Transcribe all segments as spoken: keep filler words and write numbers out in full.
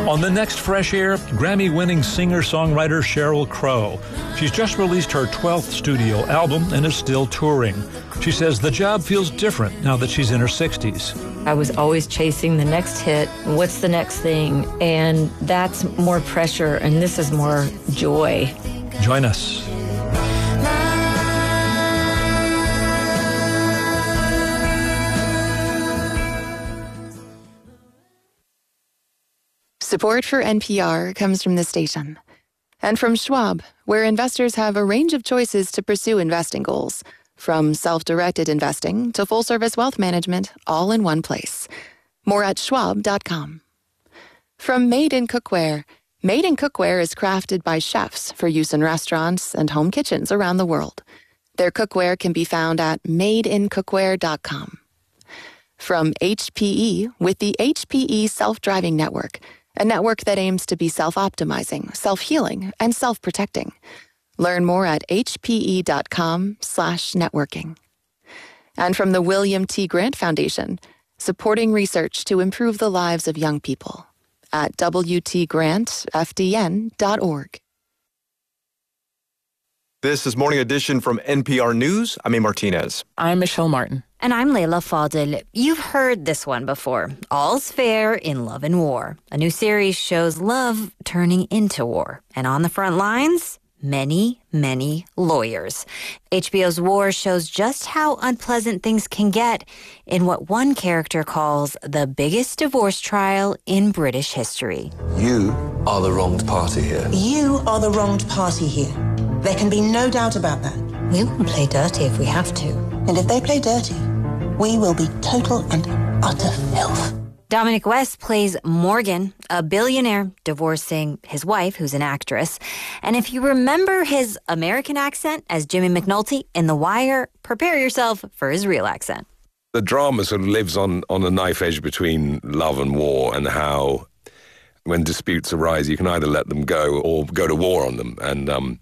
On the next Fresh Air, Grammy-winning singer-songwriter Sheryl Crow. She's just released her twelfth studio album and is still touring. She says the job feels different now that she's in her sixties. I was always chasing the next hit. What's the next thing? And that's more pressure, and this is more joy. Join us. Support for N P R comes from this station and from Schwab, where investors have a range of choices to pursue investing goals, from self-directed investing to full-service wealth management, all in one place. More at schwab dot com. From Made in Cookware. Made in Cookware is crafted by chefs for use in restaurants and home kitchens around the world. Their cookware can be found at made in cookware dot com. From H P E with the H P E Self-Driving Network, a network that aims to be self-optimizing, self-healing, and self-protecting. Learn more at hpe.com slash networking. And from the William T. Grant Foundation, supporting research to improve the lives of young people at w t grant f d n dot org. This is Morning Edition from N P R News. I'm A. Martinez. I'm Michelle Martin. And I'm Layla Fadel. You've heard this one before. All's fair in love and war. A new series shows love turning into war. And on the front lines, many, many lawyers. H B O's War shows just how unpleasant things can get in what one character calls the biggest divorce trial in British history. You are the wronged party here. You are the wronged party here. There can be no doubt about that. We will play dirty if we have to. And if they play dirty, we will be total and utter filth. Dominic West plays Morgan, a billionaire divorcing his wife, who's an actress. And if you remember his American accent as Jimmy McNulty in The Wire, prepare yourself for his real accent. The drama sort of lives on, on a knife edge between love and war, and how when disputes arise, you can either let them go or go to war on them. And um,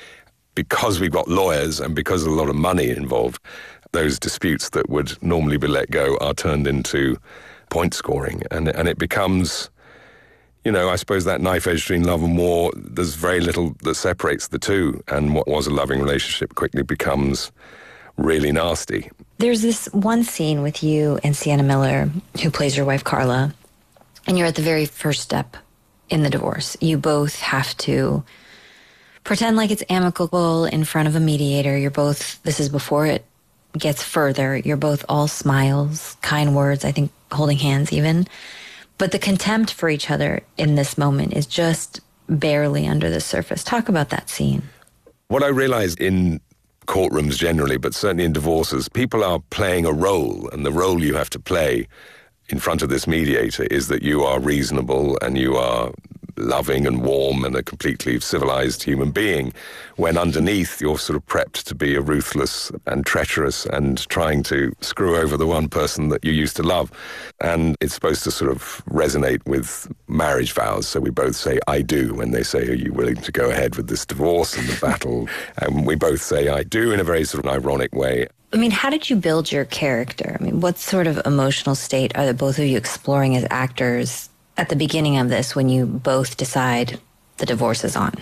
because we've got lawyers and because there's a lot of money involved, those disputes that would normally be let go are turned into point scoring. And, and it becomes, you know, I suppose that knife edge between love and war, there's very little that separates the two. And what was a loving relationship quickly becomes really nasty. There's this one scene with you and Sienna Miller, who plays your wife, Carla, and you're at the very first step in the divorce. You both have to pretend like it's amicable in front of a mediator. You're both, this is before it gets further. You're both all smiles, kind words, I think holding hands even. But the contempt for each other in this moment is just barely under the surface. Talk about that scene. What I realized in courtrooms generally, but certainly in divorces, people are playing a role, and the role you have to play in front of this mediator is that you are reasonable and you are loving and warm and a completely civilized human being, when underneath you're sort of prepped to be a ruthless and treacherous and trying to screw over the one person that you used to love. And it's supposed to sort of resonate with marriage vows. So we both say, I do, when they say, are you willing to go ahead with this divorce and the battle? And we both say, I do, in a very sort of ironic way. I mean, how did you build your character? I mean, what sort of emotional state are the both of you exploring as actors at the beginning of this when you both decide the divorce is on?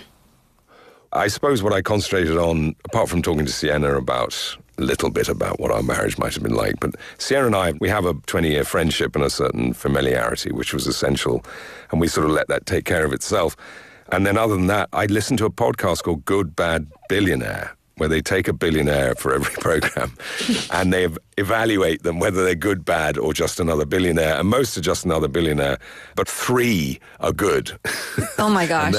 I suppose what I concentrated on, apart from talking to Sienna about a little bit about what our marriage might have been like, but Sienna and I, we have a twenty-year friendship and a certain familiarity, which was essential, and we sort of let that take care of itself. And then other than that, I listened to a podcast called Good, Bad, Billionaire, where they take a billionaire for every program and they evaluate them, whether they're good, bad, or just another billionaire. And most are just another billionaire, but three are good. Oh, my gosh.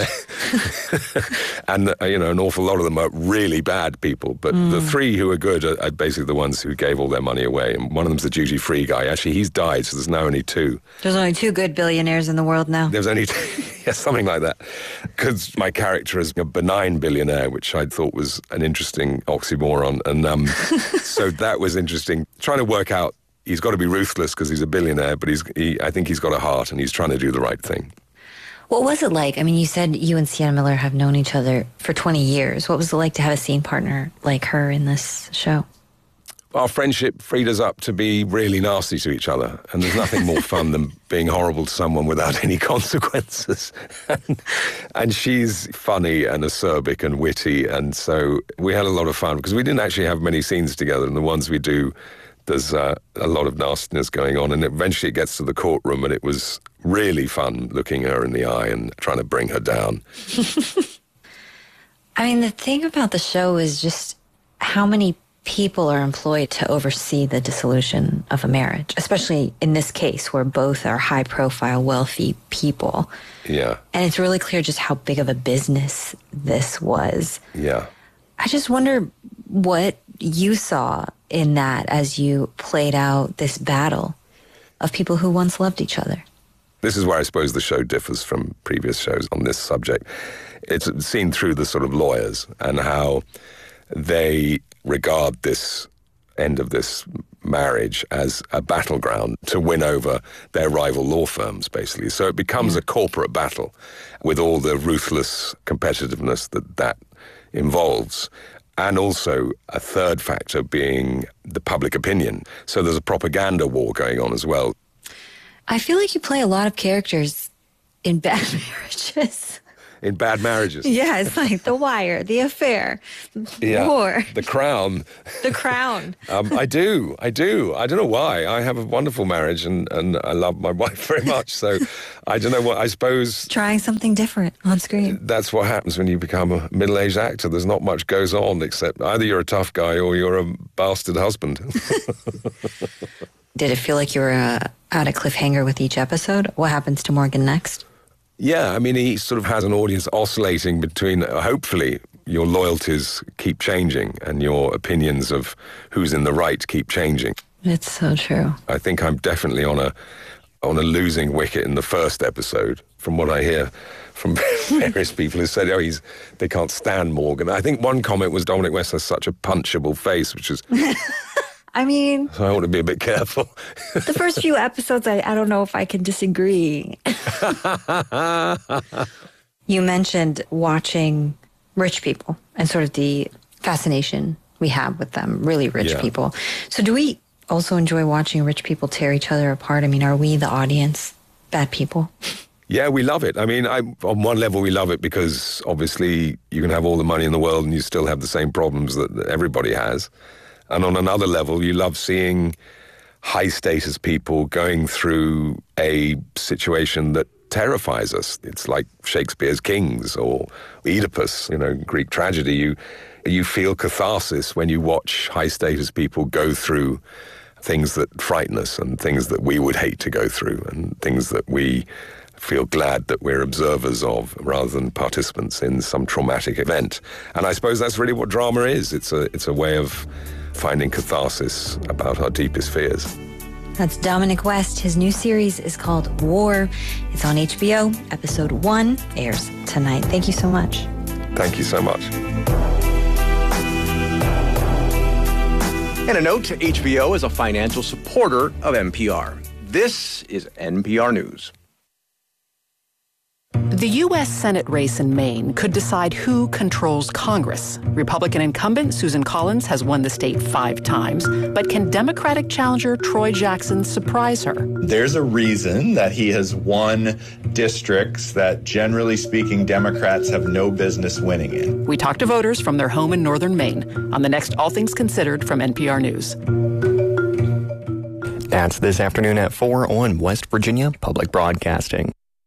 and, and uh, you know, an awful lot of them are really bad people. But mm. the three who are good are, are basically the ones who gave all their money away. And one of them's the duty-free guy. Actually, he's died, so there's now only two. There's only two good billionaires in the world now. There's only two. Yeah, something like that. Because my character is a benign billionaire, which I thought was an interesting oxymoron. And um, so that was interesting. Trying to work out, he's got to be ruthless because he's a billionaire, but he's he, I think he's got a heart and he's trying to do the right thing. What was it like? I mean, you said you and Sienna Miller have known each other for twenty years. What was it like to have a scene partner like her in this show? our friendship freed us up to be really nasty to each other. And there's nothing more fun than being horrible to someone without any consequences. and, and she's funny and acerbic and witty. And so we had a lot of fun because we didn't actually have many scenes together. And the ones we do, there's uh, a lot of nastiness going on. And eventually it gets to the courtroom, and it was really fun looking her in the eye and trying to bring her down. I mean, the thing about the show is just how many people are employed to oversee the dissolution of a marriage, especially in this case where both are high-profile, wealthy people. Yeah. And it's really clear just how big of a business this was. Yeah. I just wonder what you saw in that as you played out this battle of people who once loved each other. This is where I suppose the show differs from previous shows on this subject. It's seen through the sort of lawyers and how they regard this end of this marriage as a battleground to win over their rival law firms, basically. So it becomes yeah. a corporate battle with all the ruthless competitiveness that that involves. And also a third factor being the public opinion. So there's a propaganda war going on as well. I feel like you play a lot of characters in bad marriages. In bad marriages. Yeah, it's like The Wire, The Affair, yeah, War. The Crown. The Crown. um, I do, I do. I don't know why. I have a wonderful marriage and, and I love my wife very much. So I don't know what, I suppose... Trying something different on screen. That's what happens when you become a middle-aged actor. There's not much goes on except either you're a tough guy or you're a bastard husband. Did it feel like you were uh, at a cliffhanger with each episode? What happens to Morgan next? Yeah, I mean, he sort of has an audience oscillating between, uh, hopefully, your loyalties keep changing and your opinions of who's in the right keep changing. It's so true. I think I'm definitely on a on a losing wicket in the first episode, from what I hear from various people who said, oh, he's they can't stand Morgan. I think one comment was Dominic West has such a punchable face, which is... I mean... So I want to be a bit careful. The first few episodes, I, I don't know if I can disagree. You mentioned watching rich people and sort of the fascination we have with them, really rich yeah. people. So do we also enjoy watching rich people tear each other apart? I mean, are we, the audience, bad people? Yeah, we love it. I mean, I, on one level, we love it because obviously you can have all the money in the world and you still have the same problems that, that everybody has. And on another level, you love seeing high-status people going through a situation that terrifies us. It's like Shakespeare's Kings or Oedipus, you know, Greek tragedy. You, you feel catharsis when you watch high-status people go through things that frighten us and things that we would hate to go through and things that we feel glad that we're observers of rather than participants in some traumatic event. And I suppose that's really what drama is. It's a, it's a way of finding catharsis about our deepest fears. That's Dominic West. His new series is called War. It's on H B O. Episode one airs tonight. Thank you so much. Thank you so much. And a note, H B O is a financial supporter of N P R. This is N P R News. The U S Senate race in Maine could decide who controls Congress. Republican incumbent Susan Collins has won the state five times, but can Democratic challenger Troy Jackson surprise her? There's a reason that he has won districts that, generally speaking, Democrats have no business winning in. We talked to voters from their home in northern Maine on the next All Things Considered from N P R News. That's this afternoon at four on West Virginia Public Broadcasting.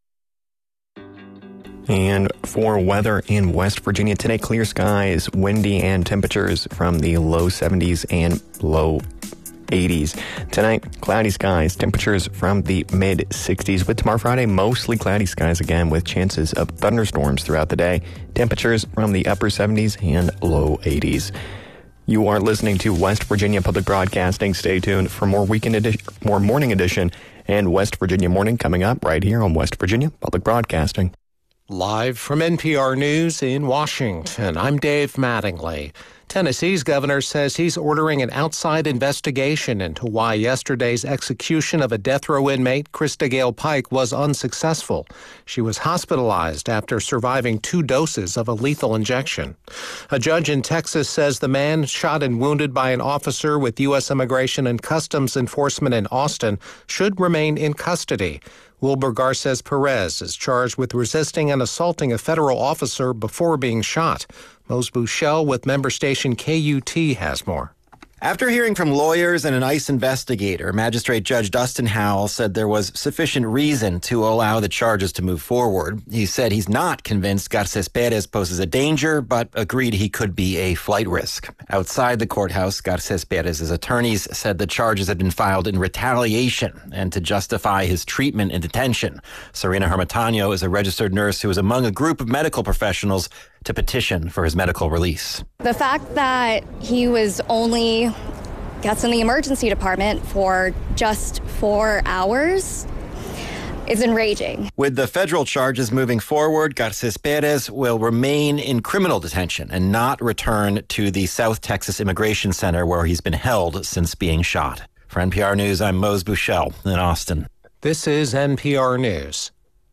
And for weather in West Virginia today, clear skies, windy, and temperatures from the low seventies and low eighties. Tonight, cloudy skies, temperatures from the mid sixties. With tomorrow Friday, mostly cloudy skies again with chances of thunderstorms throughout the day. Temperatures from the upper seventies and low eighties. You are listening to West Virginia Public Broadcasting. Stay tuned for more weekend edition, more morning edition and West Virginia Morning coming up right here on West Virginia Public Broadcasting. Live from N P R News in Washington, I'm Dave Mattingly. Tennessee's governor says he's ordering an outside investigation into why yesterday's execution of a death row inmate, Krista Gale Pike, was unsuccessful. She was hospitalized after surviving two doses of a lethal injection. A judge in Texas says the man shot and wounded by an officer with U S Immigration and Customs Enforcement in Austin should remain in custody. Wilbur Garces Perez is charged with resisting and assaulting a federal officer before being shot. Mose Buchel with member station K U T has more. After hearing from lawyers and an ICE investigator, Magistrate Judge Dustin Howell said there was sufficient reason to allow the charges to move forward. He said he's not convinced Garces Perez poses a danger, but agreed he could be a flight risk. Outside the courthouse, Garces Perez's attorneys said the charges had been filed in retaliation and to justify his treatment in detention. Serena Hermontano is a registered nurse who was among a group of medical professionals to petition for his medical release. The fact that he was only gets in the emergency department for just four hours is enraging. With the federal charges moving forward, Garces Perez will remain in criminal detention and not return to the South Texas Immigration Center where he's been held since being shot. For N P R News, I'm Mose Buchel in Austin. This is N P R News.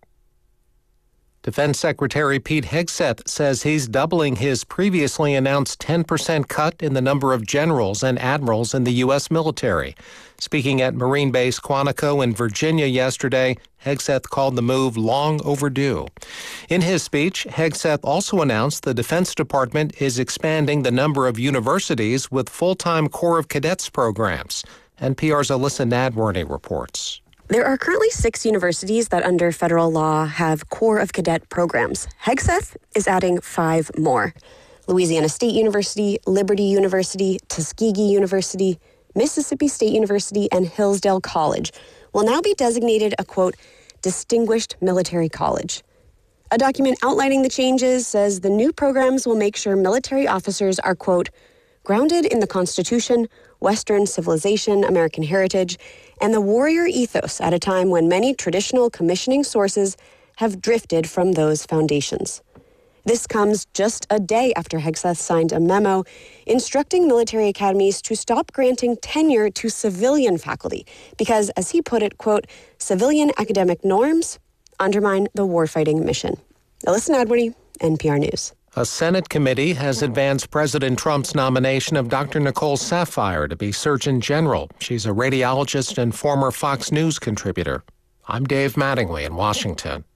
Defense Secretary Pete Hegseth says he's doubling his previously announced ten percent cut in the number of generals and admirals in the U S military. Speaking at Marine Base Quantico in Virginia yesterday, Hegseth called the move long overdue. In his speech, Hegseth also announced the Defense Department is expanding the number of universities with full-time Corps of Cadets programs. N P R's Alyssa Nadworny reports. There are currently six universities that under federal law have Corps of Cadet programs. Hegseth is adding five more. Louisiana State University, Liberty University, Tuskegee University, Mississippi State University, and Hillsdale College will now be designated a, quote, distinguished military college. A document outlining the changes says the new programs will make sure military officers are, quote, grounded in the Constitution, Western civilization, American heritage, and the warrior ethos at a time when many traditional commissioning sources have drifted from those foundations. This comes just a day after Hegseth signed a memo instructing military academies to stop granting tenure to civilian faculty because, as he put it, quote, civilian academic norms undermine the warfighting mission. Alyssa Nadworny, N P R News. A Senate committee has advanced President Trump's nomination of Doctor Nicole Saphier to be Surgeon General. She's a radiologist and former Fox News contributor. I'm Dave Mattingly in Washington.